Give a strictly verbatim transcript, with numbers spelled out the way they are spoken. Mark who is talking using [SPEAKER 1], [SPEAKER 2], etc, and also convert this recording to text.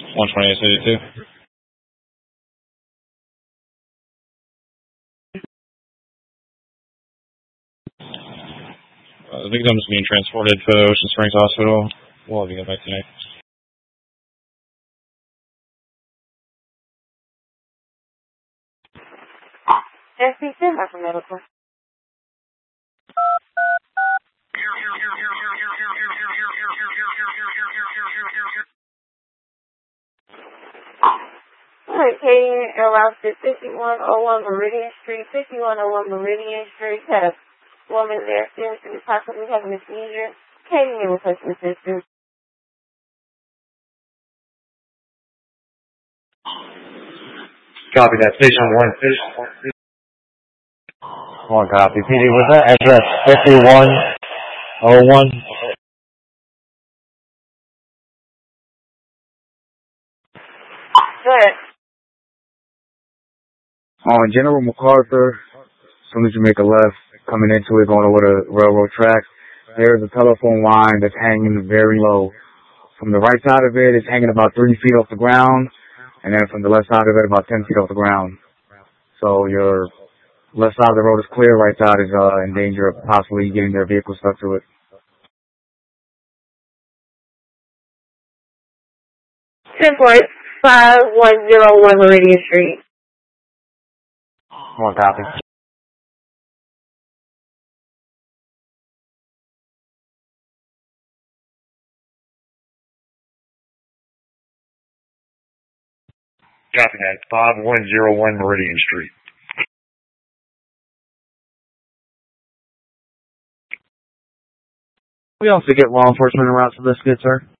[SPEAKER 1] one twenty-eight eighty-two. Uh, the victim is being transported to Ocean Springs Hospital. We'll have you get back tonight.
[SPEAKER 2] S C ten for medical. Alright, Katie, allows to fifty-one oh one Meridian Street, fifty-one oh one Meridian Street. Had a woman there seriously possibly having a seizure. Katie need replacement assistance.
[SPEAKER 3] Copy that. Station one. One copy. P D, was that address fifty-one oh one?
[SPEAKER 2] Go ahead.
[SPEAKER 4] On General MacArthur, as soon as you make a left, coming into it, going over the railroad tracks, there's a telephone line that's hanging very low. From the right side of it, it's hanging about three feet off the ground, and then from the left side of it, about ten feet off the ground. So your left side of the road is clear, right side is uh, in danger of possibly getting their vehicle stuck to it.
[SPEAKER 2] ten point five one oh one Meridian Street.
[SPEAKER 3] One copy. Copy that. five one oh one Meridian Street.
[SPEAKER 4] We also get law enforcement routes for this, good sir.